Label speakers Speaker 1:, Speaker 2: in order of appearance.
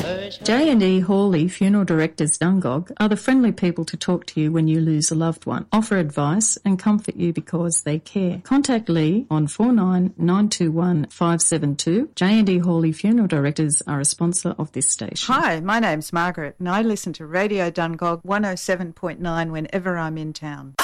Speaker 1: J&E Hawley Funeral Directors Dungog are the friendly people to talk to you when you lose a loved one, offer advice and comfort you because they care. Contact Lee on 49921572. 572. J&E Hawley Funeral Directors are a sponsor of this station.
Speaker 2: Hi, my name's Margaret and I listen to Radio Dungog 107.9 whenever I'm in town.